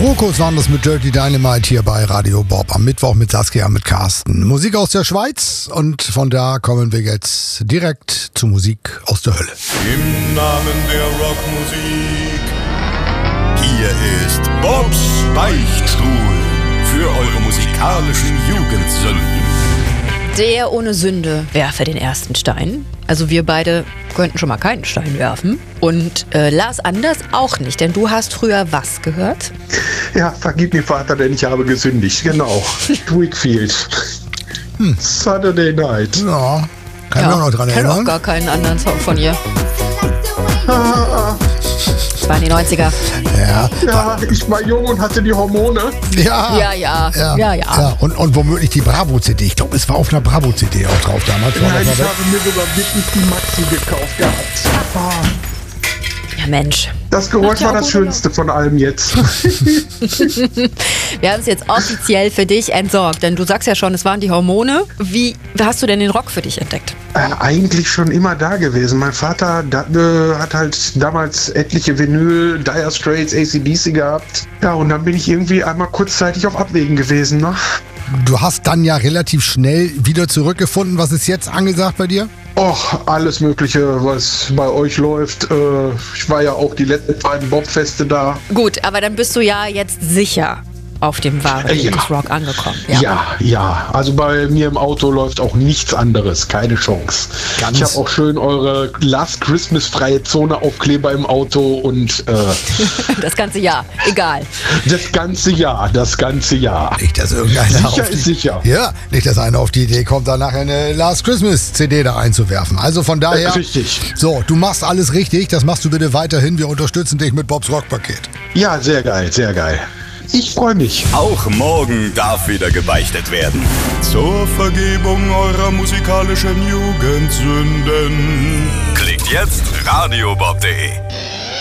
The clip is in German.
Rokos waren das mit Dirty Dynamite hier bei Radio Bob am Mittwoch mit Saskia, mit Carsten. Musik aus der Schweiz und von da kommen wir jetzt direkt zu Musik aus der Hölle. Im Namen der Rockmusik, hier ist Bobs Beichtstuhl für eure musikalischen Jugendsünden. Der ohne Sünde werfe den ersten Stein. Also wir beide könnten schon mal keinen Stein werfen. Und Lars Anders auch nicht, denn du hast früher was gehört? Ja, vergib mir, Vater, denn ich habe gesündigt. Genau. Wakefield. Saturday Night. Ja, kann ich mich auch noch dran erinnern. Ich kenne auch gar keinen anderen Song von ihr. Das waren die 90er. Ja, ich war jung und hatte die Hormone. Ja. Und womöglich die Bravo-CD. Ich glaube, es war auf einer Bravo-CD auch drauf damals. Nein, ich habe mir sogar wirklich die Maxi gekauft gehabt. Ja, Mensch. Das Geräusch war das Schönste von allem jetzt. Wir haben es jetzt offiziell für dich entsorgt, denn du sagst ja schon, es waren die Hormone. Wie hast du denn den Rock für dich entdeckt? Eigentlich schon immer da gewesen. Mein Vater hat halt damals etliche Vinyl, Dire Straits, AC/DC gehabt. Ja, und dann bin ich irgendwie einmal kurzzeitig auf Abwägen gewesen, ne? Du hast dann ja relativ schnell wieder zurückgefunden. Was ist jetzt angesagt bei dir? Och, alles Mögliche, was bei euch läuft. Ich war ja auch die letzten beiden Bobfeste da. Gut, aber dann bist du ja jetzt sicher auf dem wahren Rock angekommen. Ja. Also bei mir im Auto läuft auch nichts anderes. Keine Chance. Ich habe auch schön eure Last Christmas freie Zone Aufkleber im Auto und das ganze Jahr, egal. Das ganze Jahr. Nicht, dass irgendeiner sicher. Ja, nicht, dass einer auf die Idee kommt, da nachher eine Last Christmas CD da einzuwerfen. Also von daher. Richtig. So, du machst alles richtig. Das machst du bitte weiterhin. Wir unterstützen dich mit Bobs Rockpaket. Ja, sehr geil. Ich freue mich. Auch morgen darf wieder gebeichtet werden. Zur Vergebung eurer musikalischen Jugendsünden. Klickt jetzt radiobob.de.